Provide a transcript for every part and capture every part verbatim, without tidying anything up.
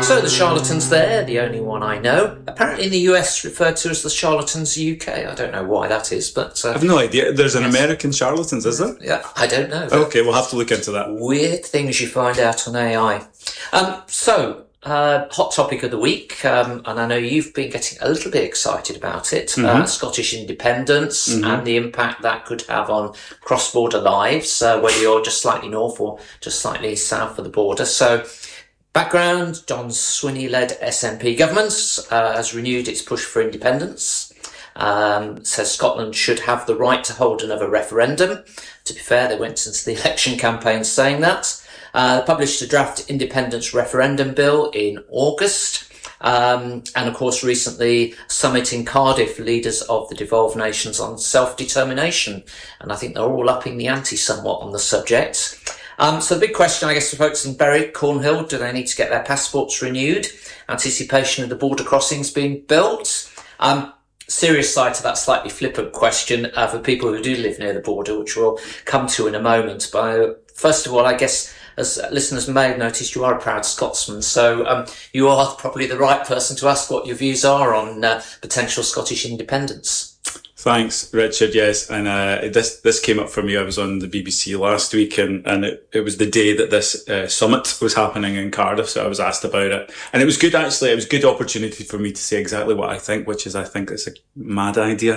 So the charlatans there, the only one I know. Apparently in the U S referred to as the charlatans U K. I don't know why that is, but... Uh, I've no idea. There's an yes. American charlatans, is there? Yeah, I don't know. Okay, we'll have to look into that. Weird things you find out on A I. Um, so, uh, hot topic of the week, um, and I know you've been getting a little bit excited about it, mm-hmm. uh, Scottish independence mm-hmm. and the impact that could have on cross-border lives, uh, whether you're just slightly north or just slightly south of the border. So... Background, John Swinney-led S N P government uh, has renewed its push for independence, um, says Scotland should have the right to hold another referendum. To be fair, they went into the election campaign saying that. Uh, published a draft independence referendum bill in August. Um, and of course, recently, summit in Cardiff, leaders of the devolved nations on self-determination. And I think they're all upping the ante somewhat on the subject. Um, so the big question, I guess, for folks in Berwick, Cornhill, do they need to get their passports renewed? Anticipation of the border crossings being built? Um, serious side to that slightly flippant question uh, for people who do live near the border, which we'll come to in a moment. But uh, first of all, I guess, as listeners may have noticed, you are a proud Scotsman. So um, you are probably the right person to ask what your views are on uh, potential Scottish independence. Thanks, Richard. Yes, and uh, this this came up for me. I was on the B B C last week, and and it, it was the day that this uh, summit was happening in Cardiff. So I was asked about it, and it was good. Actually, it was a good opportunity for me to say exactly what I think, which is I think it's a mad idea.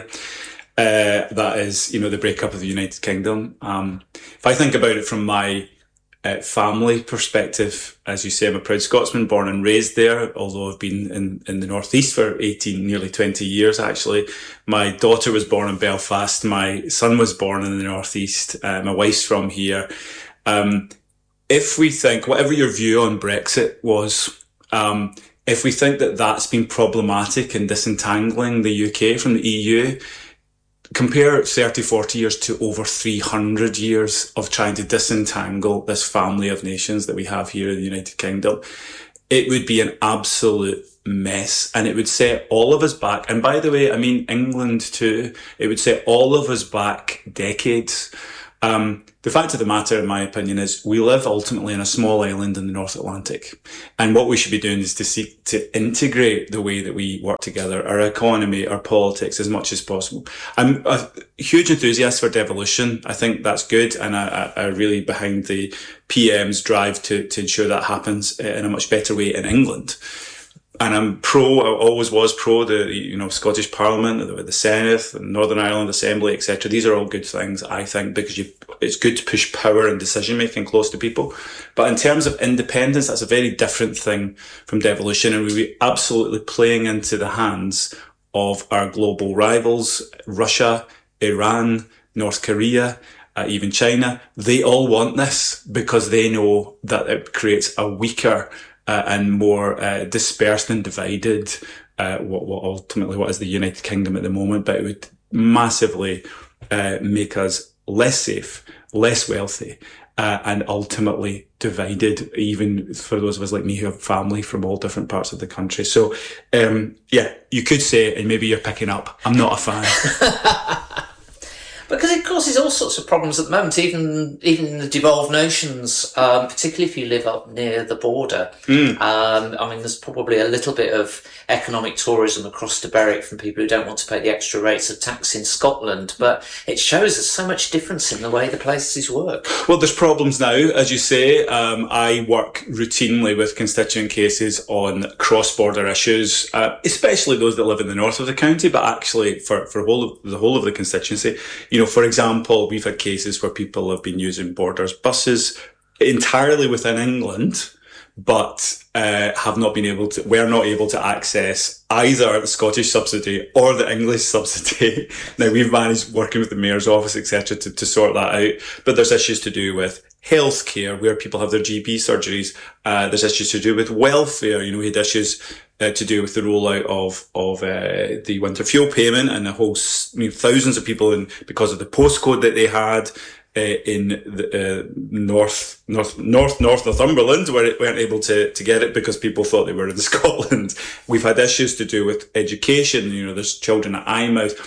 Uh, that is, you know, the breakup of the United Kingdom. Um, if I think about it from my Uh, family perspective, as you say, I'm a proud Scotsman, born and raised there, although I've been in, in the northeast for eighteen, nearly twenty years actually. My daughter was born in Belfast, my son was born in the northeast, uh, my wife's from here. Um, if we think, whatever your view on Brexit was, um, if we think that that's been problematic in disentangling the U K from the E U, compare thirty, forty years to over three hundred years of trying to disentangle this family of nations that we have here in the United Kingdom. It would be an absolute mess, and it would set all of us back. And by the way, I mean England too. It would set all of us back decades. Um, the fact of the matter, in my opinion, is we live ultimately in a small island in the North Atlantic. And what we should be doing is to seek to integrate the way that we work together, our economy, our politics, as much as possible. I'm a huge enthusiast for devolution. I think that's good. And I, I, I really behind the P M's drive to, to ensure that happens in a much better way in England. And I'm pro, I always was pro the, you know, Scottish Parliament, the, the Senate, the Northern Ireland Assembly, et cetera. These are all good things, I think, because you, it's good to push power and decision making close to people. But in terms of independence, that's a very different thing from devolution, and we'll be absolutely playing into the hands of our global rivals, Russia, Iran, North Korea, uh, even China. They all want this because they know that it creates a weaker Uh, and more uh, dispersed and divided, uh, what, what ultimately what is the United Kingdom at the moment, but it would massively uh, make us less safe, less wealthy, uh, and ultimately divided, even for those of us like me who have family from all different parts of the country. So, um, yeah, you could say, and maybe you're picking up, I'm not a fan. Because it causes all sorts of problems at the moment, even even in the devolved nations, um, particularly if you live up near the border. Mm. Um, I mean, there's probably a little bit of economic tourism across to Berwick from people who don't want to pay the extra rates of tax in Scotland, but it shows there's so much difference in the way the places work. Well, there's problems now, as you say. Um, I work routinely with constituent cases on cross-border issues, uh, especially those that live in the north of the county, but actually for, for whole of, the whole of the constituency. You know, for example, we've had cases where people have been using Borders buses entirely within England, but uh, have not been able to, we're not able to access either the Scottish subsidy or the English subsidy. Now, we've managed, working with the Mayor's office, et cetera, to, to sort that out. But there's issues to do with healthcare, where people have their G P surgeries. Uh, there's issues to do with welfare. You know, we had issues uh, to do with the rollout of, of, uh, the winter fuel payment, and the whole, I mean, thousands of people in, because of the postcode that they had, Uh, in the uh, north, north, north, north Northumberland, where it weren't able to, to get it because people thought they were in Scotland. We've had issues to do with education. You know, there's children at Eyemouth.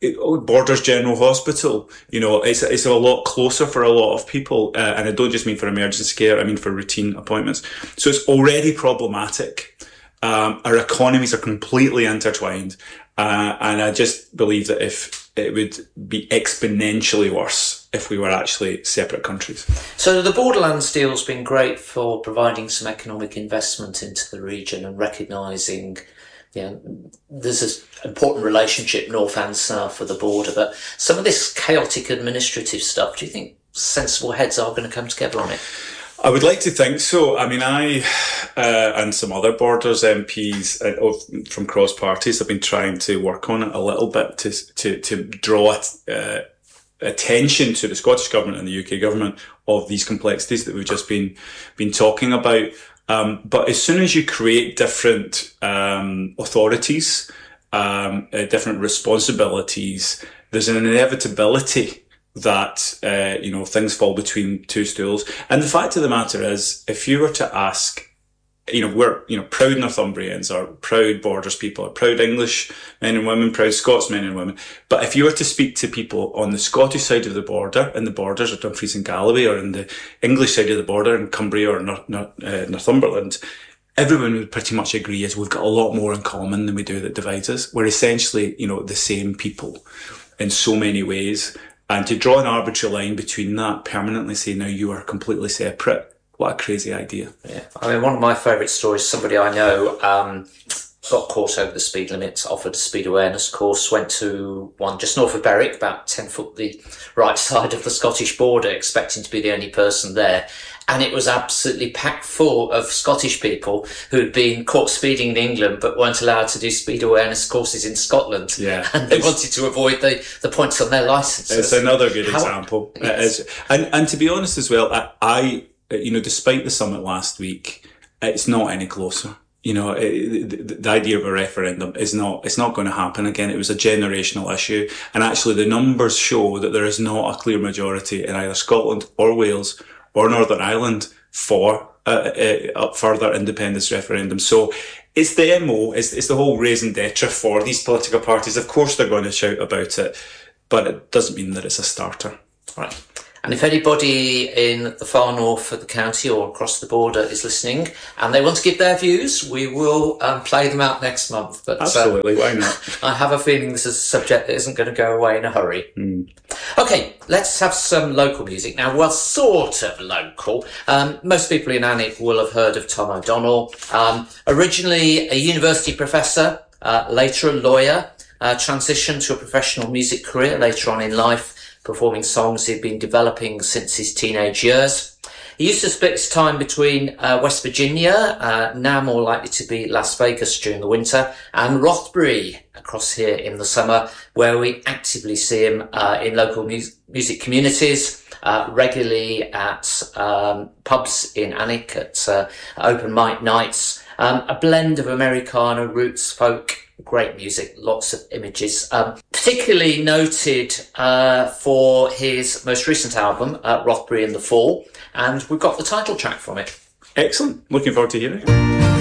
Borders General Hospital, you know, it's, it's a lot closer for a lot of people. Uh, and I don't just mean for emergency care, I mean for routine appointments. So it's already problematic. Um, our economies are completely intertwined. Uh, and I just believe that if it would be exponentially worse if we were actually separate countries. So the Borderlands deal's been great for providing some economic investment into the region and recognising, you know, there's an important relationship north and south of the border, but some of this chaotic administrative stuff, do you think sensible heads are going to come together on it? I would like to think so. I mean, I uh, and some other Borders M Ps uh, from cross parties have been trying to work on it a little bit to to, to draw uh, attention to the Scottish Government and the U K Government of these complexities that we've just been been talking about. Um, but as soon as you create different um, authorities, um, uh, different responsibilities, there's an inevitability that, uh, you know, things fall between two stools. And the fact of the matter is, if you were to ask, you know, we're, you know, proud Northumbrians or proud Borders people or proud English men and women, proud Scots men and women. But if you were to speak to people on the Scottish side of the border, in the Borders or Dumfries and Galloway, or in the English side of the border in Cumbria or Nor- Nor- uh, Northumberland, everyone would pretty much agree is we've got a lot more in common than we do that divides us. We're essentially, you know, the same people in so many ways. And to draw an arbitrary line between that, permanently say, now you are completely separate, what a crazy idea. Yeah, I mean, one of my favourite stories, somebody I know um, got caught over the speed limits, offered a speed awareness course, went to one just north of Berwick, about ten foot the right side of the Scottish border, expecting to be the only person there. And it was absolutely packed full of Scottish people who'd been caught speeding in England but weren't allowed to do speed awareness courses in Scotland. Yeah. And they wanted to avoid the, the points on their licences. It's another good How, example. Yes. It is. And, and to be honest as well, I, I, you know, despite the summit last week, it's not any closer. You know, it, the, the idea of a referendum is not, it's not going to happen again. It was a generational issue. And actually the numbers show that there is not a clear majority in either Scotland or Wales or Northern Ireland for uh, uh, further independence referendum. So it's the M O, it's, it's the whole raison d'etre for these political parties. Of course they're going to shout about it, but it doesn't mean that it's a starter. Right. And if anybody in the far north of the county or across the border is listening and they want to give their views, we will um, play them out next month. But Absolutely, uh, why not? I have a feeling this is a subject that isn't going to go away in a hurry. Mm. Okay, let's have some local music now. Well, sort of local. Um, most people in Alnwick will have heard of Tom O'Donnell. Um, originally a university professor, uh, later a lawyer, uh, transitioned to a professional music career later on in life, performing songs he'd been developing since his teenage years. He used to split his time between uh, West Virginia, uh, now more likely to be Las Vegas during the winter, and Rothbury across here in the summer, where we actively see him uh, in local mu- music communities, uh, regularly at um, pubs in Alnwick, at uh, open mic nights, um, a blend of Americana, roots, folk, great music, lots of images. Um, particularly noted uh, for his most recent album, uh, Rothbury in the Fall, and we've got the title track from it. Excellent. Looking forward to hearing it.